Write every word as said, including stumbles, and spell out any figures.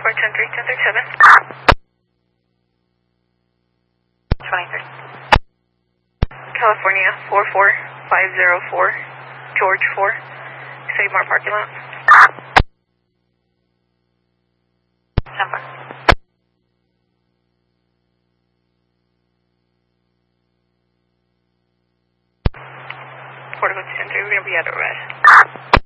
four ten three ten thirty-seven. twenty-three. California four four five zero four, George four, Save-Mart parking lot. Number. Portico ten three, we're going to be at arrest.